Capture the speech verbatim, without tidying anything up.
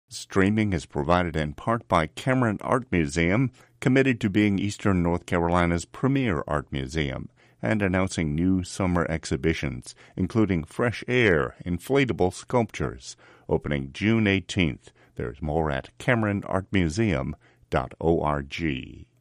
Streaming is provided in part by Cameron Art Museum, committed to being Eastern North Carolina's premier art museum, and announcing new summer exhibitions, including Fresh Air inflatable sculptures, opening June eighteenth. There's more at cameron art museum dot org.